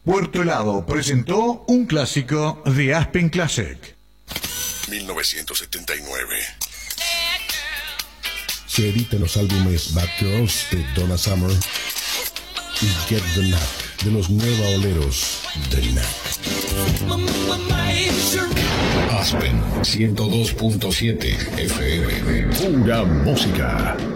Puerto Helado presentó un clásico de Aspen Classic. 1979. Se editan los álbumes Bad Girls de Donna Summer y Get the Knack de los Nueva Oleros de Knack. Aspen 102.7 FM. Pura música.